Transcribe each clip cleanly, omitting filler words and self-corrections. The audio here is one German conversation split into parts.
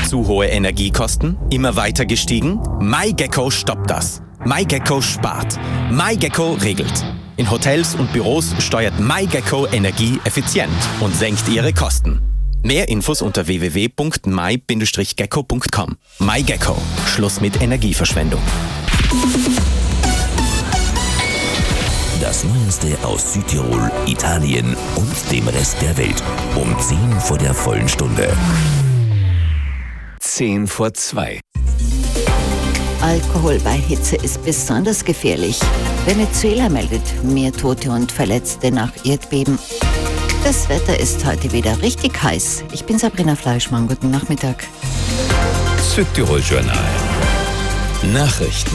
Zu hohe Energiekosten? Immer weiter gestiegen? MyGecko stoppt das. MyGecko spart. MyGecko regelt. In Hotels und Büros steuert MyGecko Energie effizient und senkt ihre Kosten. Mehr Infos unter www.my-gecko.com. MyGecko. Schluss mit Energieverschwendung. Das Neueste aus Südtirol, Italien und dem Rest der Welt. Um 10 vor der vollen Stunde. 10 vor 2. Alkohol bei Hitze ist besonders gefährlich. Venezuela meldet mehr Tote und Verletzte nach Erdbeben. Das Wetter ist heute wieder richtig heiß. Ich bin Sabrina Fleischmann. Guten Nachmittag. Südtirol Journal. Nachrichten.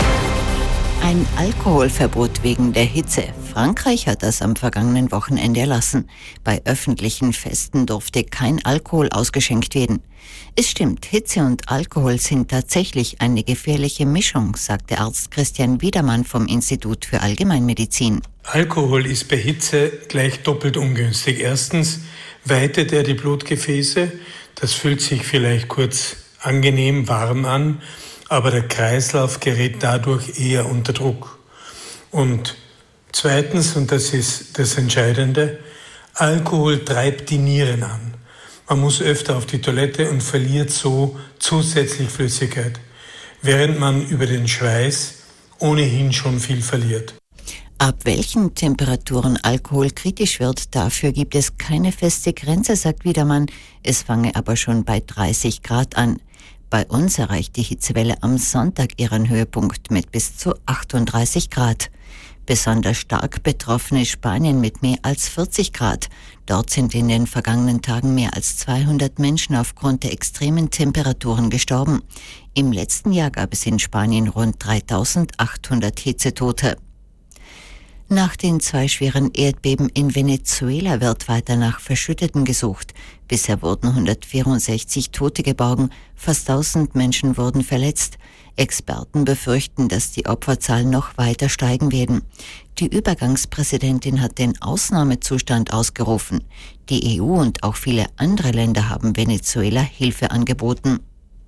Ein Alkoholverbot wegen der Hitze. Frankreich hat das am vergangenen Wochenende erlassen. Bei öffentlichen Festen durfte kein Alkohol ausgeschenkt werden. Es stimmt, Hitze und Alkohol sind tatsächlich eine gefährliche Mischung, sagte Arzt Christian Wiedermann vom Institut für Allgemeinmedizin. Alkohol ist bei Hitze gleich doppelt ungünstig. Erstens weitet er die Blutgefäße. Das fühlt sich vielleicht kurz angenehm warm an, aber der Kreislauf gerät dadurch eher unter Druck. Und zweitens, und das ist das Entscheidende, Alkohol treibt die Nieren an. Man muss öfter auf die Toilette und verliert so zusätzlich Flüssigkeit, während man über den Schweiß ohnehin schon viel verliert. Ab welchen Temperaturen Alkohol kritisch wird, dafür gibt es keine feste Grenze, sagt Wiedermann. Es fange aber schon bei 30 Grad an. Bei uns erreicht die Hitzewelle am Sonntag ihren Höhepunkt mit bis zu 38 Grad. Besonders stark betroffen ist Spanien mit mehr als 40 Grad. Dort sind in den vergangenen Tagen mehr als 200 Menschen aufgrund der extremen Temperaturen gestorben. Im letzten Jahr gab es in Spanien rund 3.800 Hitzetote. Nach den 2 schweren Erdbeben in Venezuela wird weiter nach Verschütteten gesucht. Bisher wurden 164 Tote geborgen, fast 1000 Menschen wurden verletzt. Experten befürchten, dass die Opferzahlen noch weiter steigen werden. Die Übergangspräsidentin hat den Ausnahmezustand ausgerufen. Die EU und auch viele andere Länder haben Venezuela Hilfe angeboten.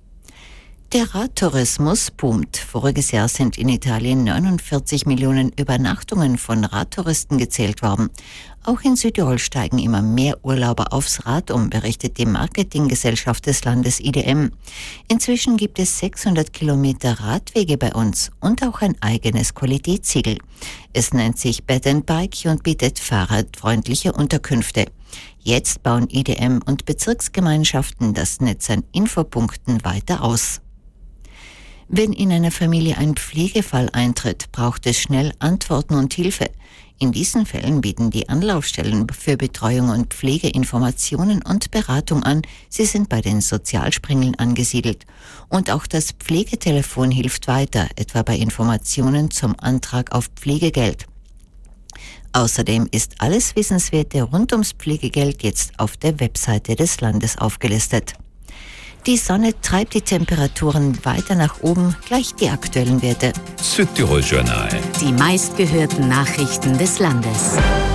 Der Radtourismus boomt. Voriges Jahr sind in Italien 49 Millionen Übernachtungen von Radtouristen gezählt worden. Auch in Südtirol steigen immer mehr Urlauber aufs Rad um, berichtet die Marketinggesellschaft des Landes IDM. Inzwischen gibt es 600 Kilometer Radwege bei uns und auch ein eigenes Qualitätssiegel. Es nennt sich Bed & Bike und bietet fahrradfreundliche Unterkünfte. Jetzt bauen IDM und Bezirksgemeinschaften das Netz an Infopunkten weiter aus. Wenn in einer Familie ein Pflegefall eintritt, braucht es schnell Antworten und Hilfe. In diesen Fällen bieten die Anlaufstellen für Betreuung und Pflege Informationen und Beratung an. Sie sind bei den Sozialsprengeln angesiedelt. Und auch das Pflegetelefon hilft weiter, etwa bei Informationen zum Antrag auf Pflegegeld. Außerdem ist alles Wissenswerte rund ums Pflegegeld jetzt auf der Webseite des Landes aufgelistet. Die Sonne treibt die Temperaturen weiter nach oben, gleich die aktuellen Werte. Südtirol Journal. Die meistgehörten Nachrichten des Landes.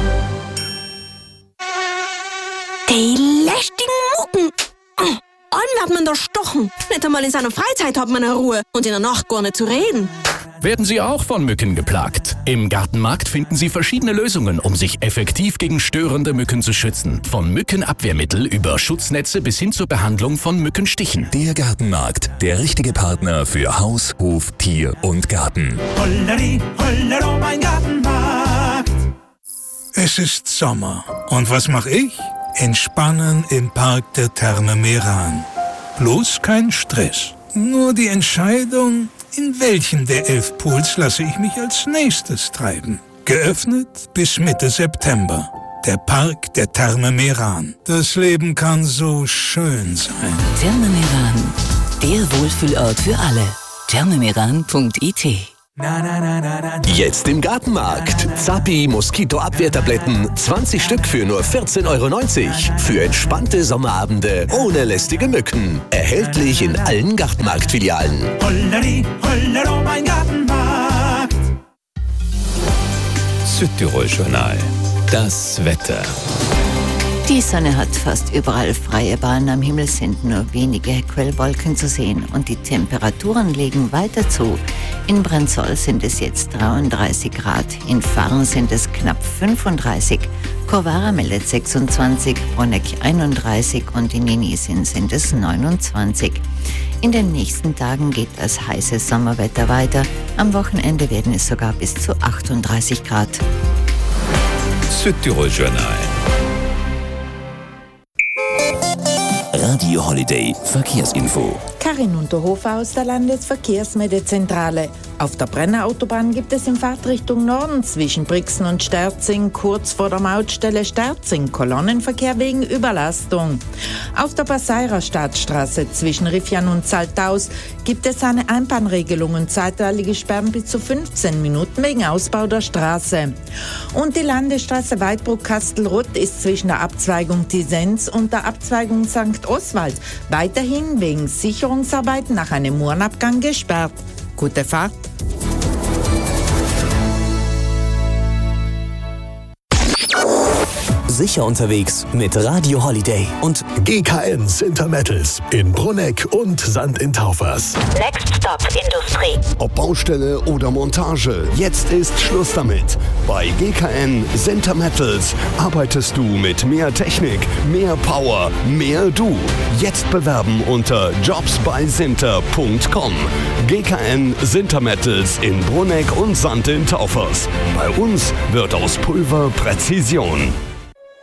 Die lästigen Mucken. Einen wird man da stochen. Nicht einmal in seiner Freizeit hat man eine Ruhe und in der Nacht gar nicht zu reden. Werden Sie auch von Mücken geplagt? Im Gartenmarkt finden Sie verschiedene Lösungen, um sich effektiv gegen störende Mücken zu schützen. Von Mückenabwehrmittel über Schutznetze bis hin zur Behandlung von Mückenstichen. Der Gartenmarkt, der richtige Partner für Haus, Hof, Tier und Garten. Holleri, hollero, mein Gartenmarkt. Es ist Sommer. Und was mache ich? Entspannen im Park der Therme Meran. Bloß kein Stress. Nur die Entscheidung, in welchen der 11 Pools lasse ich mich als nächstes treiben. Geöffnet bis Mitte September. Der Park der Therme Meran. Das Leben kann so schön sein. Therme Meran, der Wohlfühlort für alle. thermemeran.it. Jetzt im Gartenmarkt. Zappi Moskitoabwehrtabletten, 20 Stück für nur 14,90 €. Für entspannte Sommerabende ohne lästige Mücken. Erhältlich in allen Gartenmarktfilialen. Holleri, hollero, mein Gartenmarkt. Südtirol Journal. Das Wetter. Die Sonne hat fast überall freie Bahn. Am Himmel sind nur wenige Quellwolken zu sehen und die Temperaturen legen weiter zu. In Brenzol sind es jetzt 33 Grad, in Farn sind es knapp 35, Corvara meldet 26, Bruneck 31 und in Jenisien sind es 29. In den nächsten Tagen geht das heiße Sommerwetter weiter. Am Wochenende werden es sogar bis zu 38 Grad. Südtirol Journal. Radio Holiday Verkehrsinfo. Karin Unterhofer aus der Landesverkehrsmeldezentrale. Auf der Brenner Autobahn gibt es in Fahrtrichtung Norden zwischen Brixen und Sterzing kurz vor der Mautstelle Sterzing Kolonnenverkehr wegen Überlastung. Auf der Passeirer Stadtstraße zwischen Rifjan und Zaltaus gibt es eine Einbahnregelung und zeitweilige Sperren bis zu 15 Minuten wegen Ausbau der Straße. Und die Landesstraße Weidbruck-Kastelruth ist zwischen der Abzweigung Tisens und der Abzweigung St. Oswald weiterhin wegen Sicherungsarbeiten nach einem Murenabgang gesperrt. Gute Fahrt! Sicher unterwegs mit Radio Holiday und GKN Sintermettels in Bruneck und Sand in Taufers. Next Stop Industrie. Ob Baustelle oder Montage, jetzt ist Schluss damit. Bei GKN Sintermettels arbeitest du mit mehr Technik, mehr Power, mehr du. Jetzt bewerben unter jobsbysinter.com. GKN Sintermettels in Bruneck und Sand in Taufers. Bei uns wird aus Pulver Präzision.